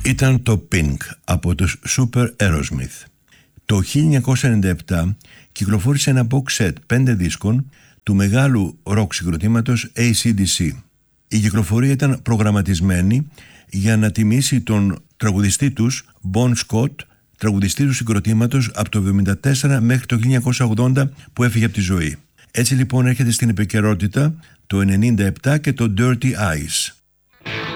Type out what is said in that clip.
Ήταν το Pink από τους Super Aerosmith. Το 1997 κυκλοφόρησε ένα box set 5 δίσκων του μεγάλου ροκ συγκροτήματος AC/DC. Η κυκλοφορία ήταν προγραμματισμένη για να τιμήσει τον τραγουδιστή τους Bon Scott, τραγουδιστή του συγκροτήματος από το 1974 μέχρι το 1980 που έφυγε από τη ζωή. Έτσι λοιπόν έρχεται στην επικαιρότητα το 1997 και το Dirty Eyes.